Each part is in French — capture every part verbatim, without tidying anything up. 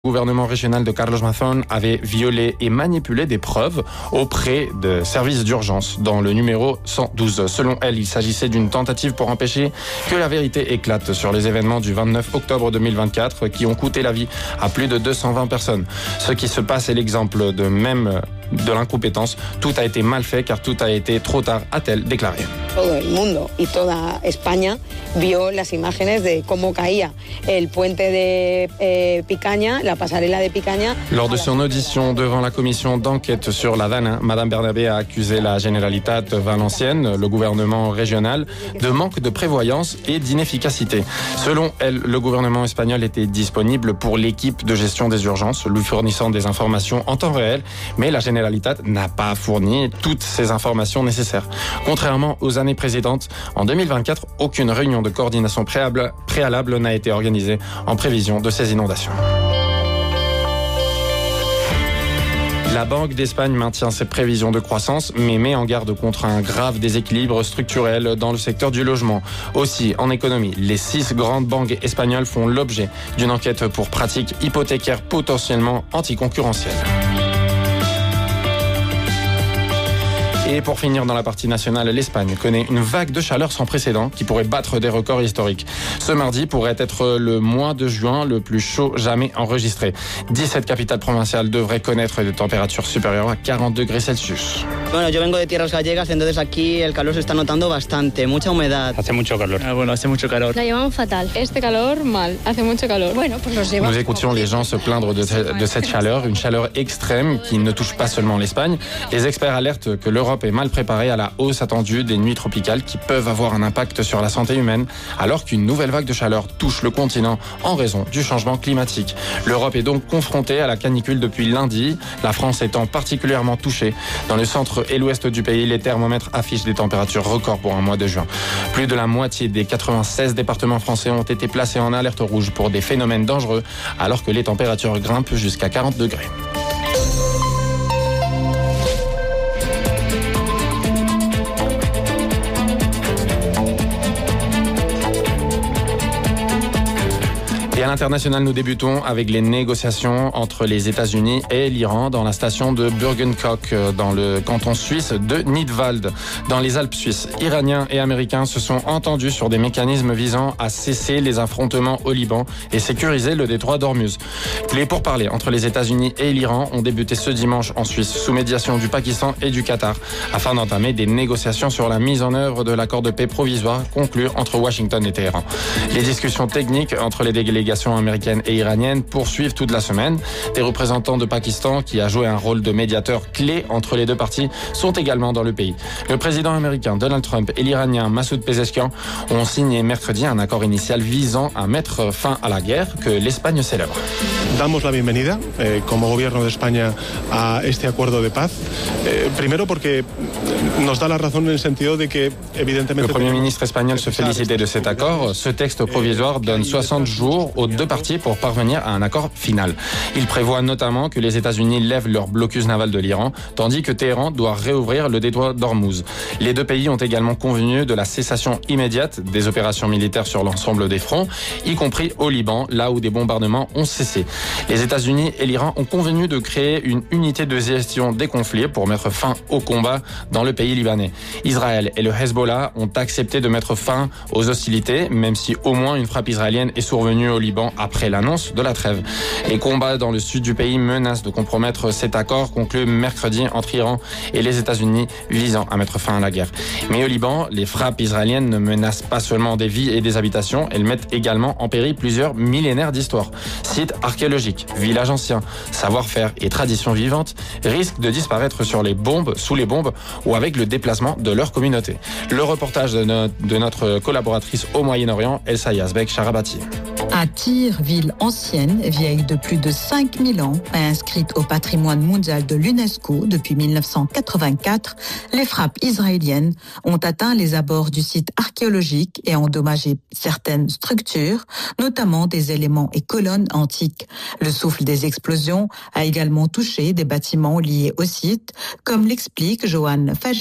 Le gouvernement régional de Carlos Mazón avait violé et manipulé des preuves auprès de services d'urgence dans le numéro cent douze. Selon elle, il s'agissait d'une tentative pour empêcher que la vérité éclate sur les événements du vingt-neuf octobre deux mille vingt-quatre qui ont coûté la vie à plus de deux cent vingt personnes. Ce qui se passe est l'exemple de même de l'incompétence. Tout a été mal fait car tout a été trop tard, a-t-elle déclaré. Todo el mundo y toda España vio las imágenes de cómo caía el puente de eh, Picaña, la pasarela de Picaña. Lors de son audition devant la commission d'enquête sur la Dana, Madame Bernabé a accusé la Generalitat Valencienne, le gouvernement régional, de manque de prévoyance et d'inefficacité. Selon elle, le gouvernement espagnol était disponible pour l'équipe de gestion des urgences, lui fournissant des informations en temps réel, mais la Generalitat n'a pas fourni toutes ces informations nécessaires. Contrairement aux années précédentes, en deux mille vingt-quatre, aucune réunion de coordination préalable, préalable n'a été organisée en prévision de ces inondations. La Banque d'Espagne maintient ses prévisions de croissance, mais met en garde contre un grave déséquilibre structurel dans le secteur du logement. Aussi, en économie, les six grandes banques espagnoles font l'objet d'une enquête pour pratiques hypothécaires potentiellement anticoncurrentielles. Et pour finir dans la partie nationale, l'Espagne connaît une vague de chaleur sans précédent qui pourrait battre des records historiques. Ce mardi pourrait être le mois de juin le plus chaud jamais enregistré. dix-sept capitales provinciales devraient connaître des températures supérieures à quarante degrés Celsius. Bueno, yo vengo de tierras gallegas, entonces aquí el calor se está notando bastante, mucha humedad. Hace mucho calor. Ah, bueno, hace mucho calor. La llevamos fatal. Este calor, mal. Hace mucho calor. Bueno, pues nos lleva... Nous écoutions les gens se plaindre de, de cette chaleur, une chaleur extrême qui ne touche pas seulement l'Espagne. Les experts alertent que l'Europe est mal préparée à la hausse attendue des nuits tropicales qui peuvent avoir un impact sur la santé humaine, alors qu'une nouvelle vague de chaleur touche le continent en raison du changement climatique. L'Europe est donc confrontée à la canicule depuis lundi, la France étant particulièrement touchée. Dans le centre et l'ouest du pays, les thermomètres affichent des températures records pour un mois de juin. Plus de la moitié des quatre-vingt-seize départements français ont été placés en alerte rouge pour des phénomènes dangereux, alors que les températures grimpent jusqu'à quarante degrés. Et à l'international, nous débutons avec les négociations entre les États-Unis et l'Iran dans la station de Burgenkoch, dans le canton suisse de Nidwald, dans les Alpes suisses. Iraniens et Américains se sont entendus sur des mécanismes visant à cesser les affrontements au Liban et sécuriser le détroit d'Ormuz. Les pourparlers entre les États-Unis et l'Iran ont débuté ce dimanche en Suisse, sous médiation du Pakistan et du Qatar, afin d'entamer des négociations sur la mise en œuvre de l'accord de paix provisoire conclu entre Washington et Téhéran. Les discussions techniques entre les délégations américaines et iraniennes poursuivent toute la semaine. Des représentants de Pakistan, qui a joué un rôle de médiateur clé entre les deux parties, sont également dans le pays. Le président américain Donald Trump et l'Iranien Massoud Pezeshkian ont signé mercredi un accord initial visant à mettre fin à la guerre que l'Espagne célèbre. Damos la bienvenida eh, como gobierno de España a este acuerdo de paz. Eh, primero porque nos da la razón en el sentido de que evidentemente... Le Premier ministre espagnol se félicitait de cet accord. Ce texte provisoire donne soixante jours aux deux parties pour parvenir à un accord final. Il prévoit notamment que les États-Unis lèvent leur blocus naval de l'Iran, tandis que Téhéran doit réouvrir le détroit d'Ormuz. Les deux pays ont également convenu de la cessation immédiate des opérations militaires sur l'ensemble des fronts, y compris au Liban, là où des bombardements ont cessé. Les États-Unis et l'Iran ont convenu de créer une unité de gestion des conflits pour mettre fin au combat dans le pays libanais. Israël et le Hezbollah ont accepté de mettre fin aux hostilités, même si au moins une frappe israélienne est survenue au Liban après l'annonce de la trêve. Les combats dans le sud du pays menacent de compromettre cet accord conclu mercredi entre Iran et les États-Unis visant à mettre fin à la guerre. Mais au Liban, les frappes israéliennes ne menacent pas seulement des vies et des habitations, elles mettent également en péril plusieurs millénaires d'histoire. Sites archéologiques, villages anciens, savoir-faire et traditions vivantes risquent de disparaître sur les bombes, sous les bombes ou avec le déplacement de leur communauté. Le reportage de, no- de notre collaboratrice au Moyen-Orient, Elsa Yazbek Charabati. À Tyr, ville ancienne, vieille de plus de cinq mille ans, inscrite au patrimoine mondial de l'UNESCO depuis mille neuf cent quatre-vingt-quatre, les frappes israéliennes ont atteint les abords du site archéologique et endommagé certaines structures, notamment des éléments et colonnes antiques. Le souffle des explosions a également touché des bâtiments liés au site, comme l'explique Johan Felschach,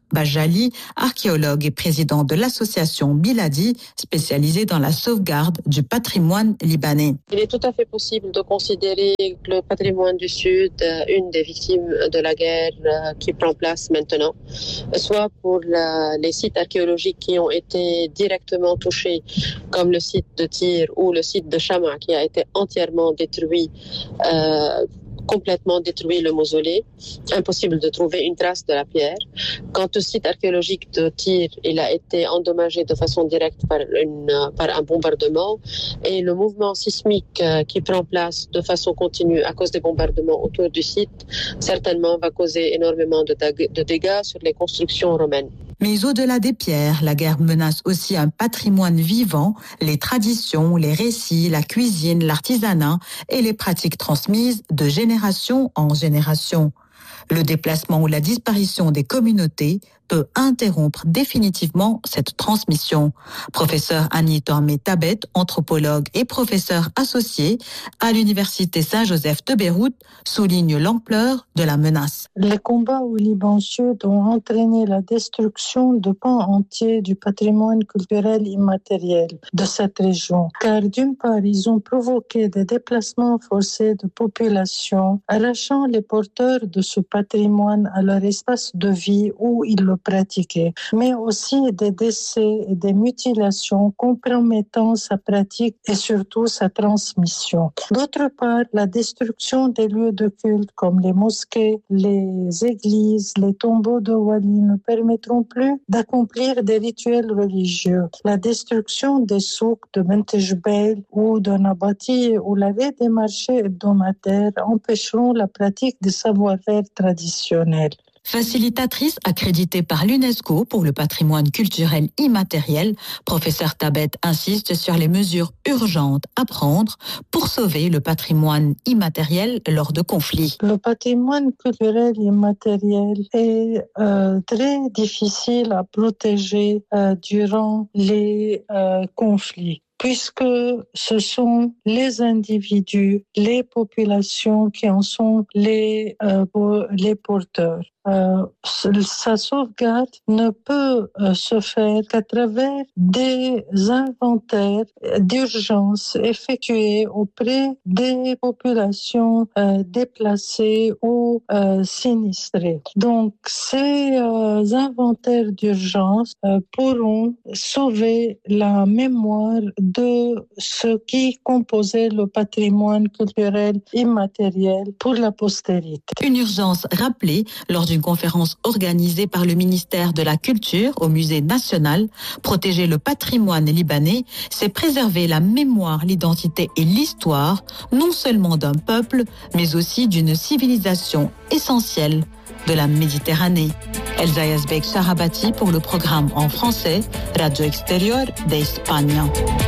Bajali, archéologue et président de l'association Biladi, spécialisée dans la sauvegarde du patrimoine libanais. Il est tout à fait possible de considérer le patrimoine du Sud une des victimes de la guerre qui prend place maintenant, soit pour la, les sites archéologiques qui ont été directement touchés, comme le site de Tyr ou le site de Chama qui a été entièrement détruit, euh, complètement détruit le mausolée, impossible de trouver une trace de la pierre. Quant au site archéologique de Tyr, il a été endommagé de façon directe par, une, par un bombardement et le mouvement sismique qui prend place de façon continue à cause des bombardements autour du site, certainement va causer énormément de, de dégâts sur les constructions romaines. Mais au-delà des pierres, la guerre menace aussi un patrimoine vivant, les traditions, les récits, la cuisine, l'artisanat et les pratiques transmises de génération en génération. Le déplacement ou la disparition des communautés peut interrompre définitivement cette transmission. Professeur Annie Tormé-Tabet, anthropologue et professeur associé à l'Université Saint-Joseph de Beyrouth, souligne l'ampleur de la menace. Les combats au Liban Sud ont entraîné la destruction de pans entiers du patrimoine culturel immatériel de cette région. Car d'une part, ils ont provoqué des déplacements forcés de population, arrachant les porteurs de ce patrimoine à leur espace de vie où ils le pratiquer, mais aussi des décès et des mutilations compromettant sa pratique et surtout sa transmission. D'autre part, la destruction des lieux de culte comme les mosquées, les églises, les tombeaux de wali ne permettront plus d'accomplir des rituels religieux. La destruction des souks de Mentejbel ou de Nabati ou l'arrêt des marchés hebdomadaires empêcheront la pratique des savoir-faire traditionnels. Facilitatrice accréditée par l'UNESCO pour le patrimoine culturel immatériel, professeur Tabet insiste sur les mesures urgentes à prendre pour sauver le patrimoine immatériel lors de conflits. Le patrimoine culturel immatériel est euh, très difficile à protéger euh, durant les euh, conflits, puisque ce sont les individus, les populations qui en sont les, euh, les porteurs. Euh, sa sauvegarde ne peut euh, se faire qu'à travers des inventaires d'urgence effectués auprès des populations euh, déplacées ou euh, sinistrées. Donc, ces euh, inventaires d'urgence euh, pourront sauver la mémoire de ce qui composait le patrimoine culturel immatériel pour la postérité. Une urgence rappelée lors d'une conférence organisée par le ministère de la Culture au Musée national. Protéger le patrimoine libanais, c'est préserver la mémoire, l'identité et l'histoire, non seulement d'un peuple, mais aussi d'une civilisation essentielle de la Méditerranée. Elsa Yazbek Charabati pour le programme en français, Radio Extérieur d'Espagne.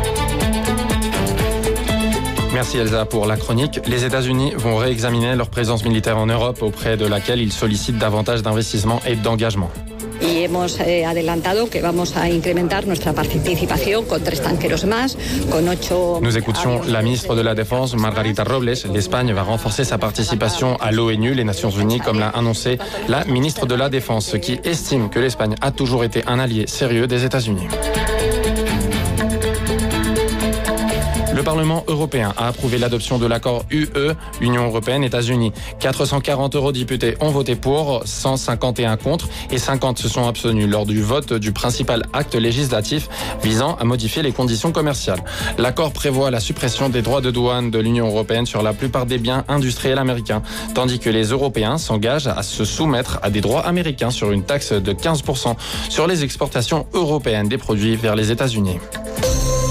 Merci Elsa pour la chronique. Les États-Unis vont réexaminer leur présence militaire en Europe auprès de laquelle ils sollicitent davantage d'investissement et d'engagement. Y hemos eh, adelantado que vamos a incrementar nuestra participación con tres tanqueros más, con ocho... Nous écoutions la ministre de la Défense, Margarita Robles. L'Espagne va renforcer sa participation à l'ONU, les Nations Unies, comme l'a annoncé la ministre de la Défense, qui estime que l'Espagne a toujours été un allié sérieux des États-Unis. Le Parlement européen a approuvé l'adoption de l'accord U E, Union européenne-États-Unis. quatre cent quarante eurodéputés ont voté pour, cent cinquante et un contre et cinquante se sont abstenus lors du vote du principal acte législatif visant à modifier les conditions commerciales. L'accord prévoit la suppression des droits de douane de l'Union européenne sur la plupart des biens industriels américains, tandis que les Européens s'engagent à se soumettre à des droits américains sur une taxe de quinze pour cent sur les exportations européennes des produits vers les États-Unis.